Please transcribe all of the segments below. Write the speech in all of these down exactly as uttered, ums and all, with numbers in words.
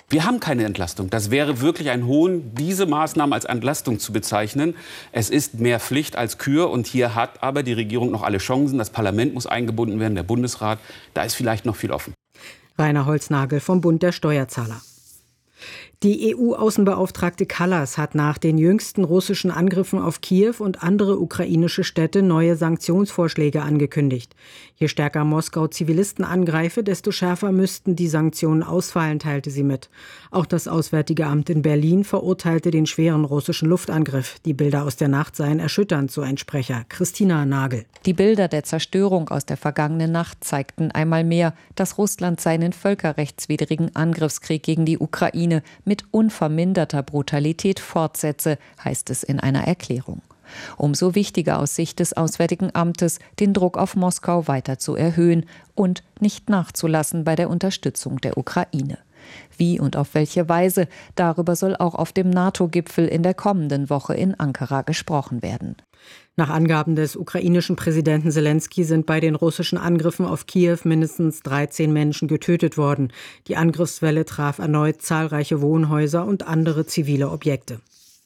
Wir haben keine Entlastung. Das wäre wirklich ein Hohn, diese Maßnahmen als Entlastung zu bezeichnen. Es ist mehr Pflicht als Kür. Und hier hat aber die Regierung noch alle Chancen. Das Parlament muss eingebunden werden, der Bundesrat. Da ist vielleicht noch viel offen. Rainer Holznagel vom Bund der Steuerzahler. Die E U-Außenbeauftragte Kallas hat nach den jüngsten russischen Angriffen auf Kiew und andere ukrainische Städte neue Sanktionsvorschläge angekündigt. Je stärker Moskau Zivilisten angreife, desto schärfer müssten die Sanktionen ausfallen, teilte sie mit. Auch das Auswärtige Amt in Berlin verurteilte den schweren russischen Luftangriff. Die Bilder aus der Nacht seien erschütternd, so ein Sprecher. Christina Nagel. Die Bilder der Zerstörung aus der vergangenen Nacht zeigten einmal mehr, dass Russland seinen völkerrechtswidrigen Angriffskrieg gegen die Ukraine mit unverminderter Brutalität fortsetze, heißt es in einer Erklärung. Umso wichtiger aus Sicht des Auswärtigen Amtes, den Druck auf Moskau weiter zu erhöhen und nicht nachzulassen bei der Unterstützung der Ukraine. Wie und auf welche Weise, darüber soll auch auf dem NATO-Gipfel in der kommenden Woche in Ankara gesprochen werden. Nach Angaben des ukrainischen Präsidenten Selenskyj sind bei den russischen Angriffen auf Kiew mindestens dreizehn Menschen getötet worden. Die Angriffswelle traf erneut zahlreiche Wohnhäuser und andere zivile Objekte.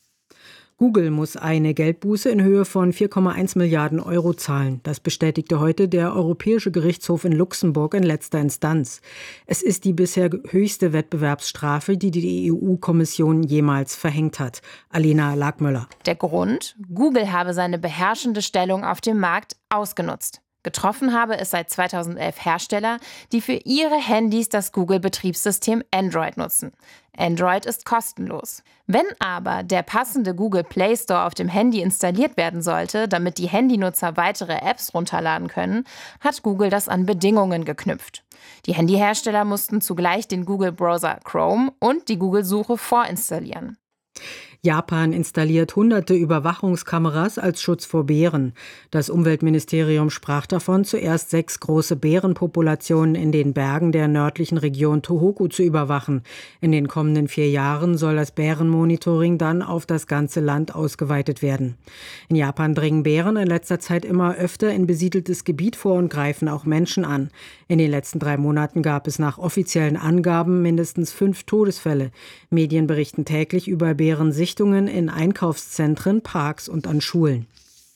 Google muss eine Geldbuße in Höhe von vier Komma eins Milliarden Euro zahlen. Das bestätigte heute der Europäische Gerichtshof in Luxemburg in letzter Instanz. Es ist die bisher höchste Wettbewerbsstrafe, die die E U-Kommission jemals verhängt hat. Alena Lagmöller. Der Grund? Google habe seine beherrschende Stellung auf dem Markt ausgenutzt. Getroffen habe es seit zweitausendelf Hersteller, die für ihre Handys das Google-Betriebssystem Android nutzen. Android ist kostenlos. Wenn aber der passende Google Play Store auf dem Handy installiert werden sollte, damit die Handynutzer weitere Apps runterladen können, hat Google das an Bedingungen geknüpft. Die Handyhersteller mussten zugleich den Google-Browser Chrome und die Google-Suche vorinstallieren. Japan installiert hunderte Überwachungskameras als Schutz vor Bären. Das Umweltministerium sprach davon, zuerst sechs große Bärenpopulationen in den Bergen der nördlichen Region Tohoku zu überwachen. In den kommenden vier Jahren soll das Bärenmonitoring dann auf das ganze Land ausgeweitet werden. In Japan dringen Bären in letzter Zeit immer öfter in besiedeltes Gebiet vor und greifen auch Menschen an. In den letzten drei Monaten gab es nach offiziellen Angaben mindestens fünf Todesfälle. Medien berichten täglich über Bärensichtungen in Einkaufszentren, Parks und an Schulen.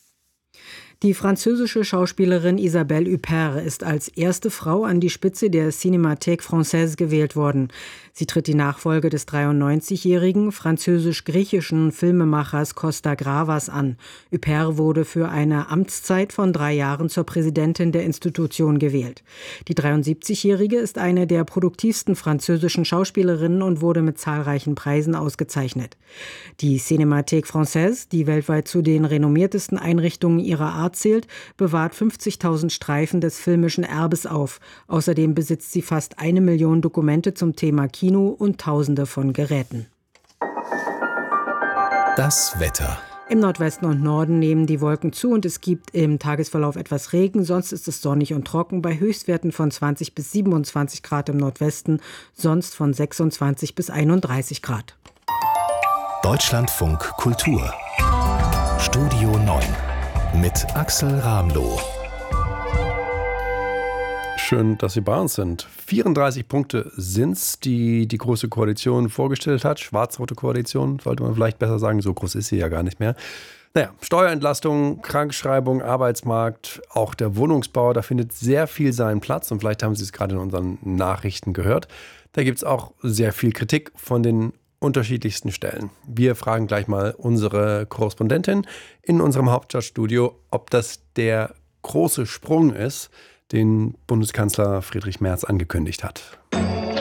Die französische Schauspielerin Isabelle Huppert ist als erste Frau an die Spitze der Cinémathèque Française gewählt worden. Sie tritt die Nachfolge des dreiundneunzigjährigen französisch-griechischen Filmemachers Costa Gravas an. Huppert wurde für eine Amtszeit von drei Jahren zur Präsidentin der Institution gewählt. Die dreiundsiebzigjährige ist eine der produktivsten französischen Schauspielerinnen und wurde mit zahlreichen Preisen ausgezeichnet. Die Cinémathèque Française, die weltweit zu den renommiertesten Einrichtungen ihrer Art zählt, bewahrt fünfzigtausend Streifen des filmischen Erbes auf. Außerdem besitzt sie fast eine Million Dokumente zum Thema Kino und Tausende von Geräten. Das Wetter. Im Nordwesten und Norden nehmen die Wolken zu und es gibt im Tagesverlauf etwas Regen. Sonst ist es sonnig und trocken bei Höchstwerten von zwanzig bis siebenundzwanzig Grad im Nordwesten, sonst von sechsundzwanzig bis einunddreißig Grad. Deutschlandfunk Kultur. Studio neun. Mit Axel Ramloh. Schön, dass Sie bei uns sind. vierunddreißig Punkte sind's, die die Große Koalition vorgestellt hat. Schwarz-rote Koalition, sollte man vielleicht besser sagen. So groß ist sie ja gar nicht mehr. Naja, Steuerentlastung, Krankschreibung, Arbeitsmarkt, auch der Wohnungsbau, da findet sehr viel seinen Platz. Und vielleicht haben Sie es gerade in unseren Nachrichten gehört. Da gibt es auch sehr viel Kritik von den unterschiedlichsten Stellen. Wir fragen gleich mal unsere Korrespondentin in unserem Hauptstadtstudio, ob das der große Sprung ist, den Bundeskanzler Friedrich Merz angekündigt hat.